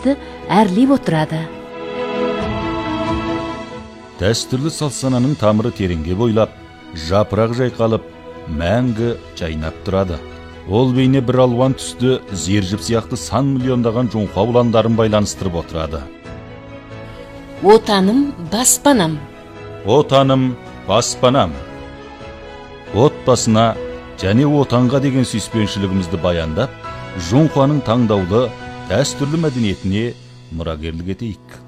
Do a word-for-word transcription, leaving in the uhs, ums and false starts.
салт-санамызды әрлеп отырады. Дәстүрлі салт-сананың тамыры тереңге бойлап, жапырақ жайқалып, мәңгі жайнап тұрады. Ол бейне бір алуан түсті зержіп сияқты сан миллиондаған жоңқа ұландарын байланыстырып отырады. Отаным, баспанам. Отаным, баспанам. Отбасына және отанға деген сүйіспеншілігімізді баяндап, жоңқаның таңдаулы дәстүрлі мәдениетіне мұрагерлік етейік.